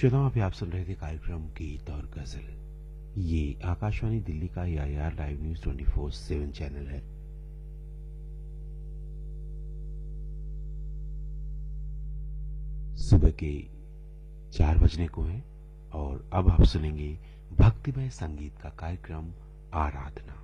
श्रोताओं, अभी आप सुन रहे थे कार्यक्रम गीत और गजल। ये आकाशवाणी दिल्ली का AIR लाइव न्यूज 24/7 चैनल है। सुबह के 4 बजने को हैं और अब आप सुनेंगे भक्तिमय संगीत का कार्यक्रम आराधना।